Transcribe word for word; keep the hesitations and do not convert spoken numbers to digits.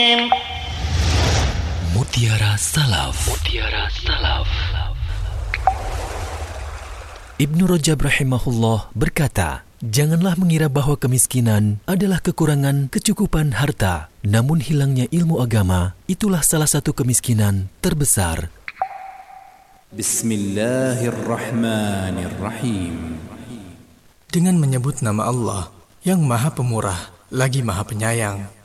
Mutiara Salaf. Mutiara Salaf. Ibnu Rajab rahimahullah berkata, janganlah mengira bahwa kemiskinan adalah kekurangan kecukupan harta, namun hilangnya ilmu agama itulah salah satu kemiskinan terbesar. Bismillahirrahmanirrahim. Dengan menyebut nama Allah yang Maha Pemurah lagi Maha Penyayang.